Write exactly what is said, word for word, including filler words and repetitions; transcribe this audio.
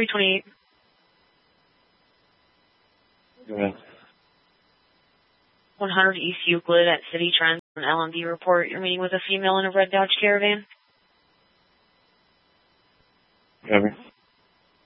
three twenty-eight. Go ahead. one hundred East Euclid at City Trends, an L M D report. You're meeting with a female in a red Dodge Caravan. Cover.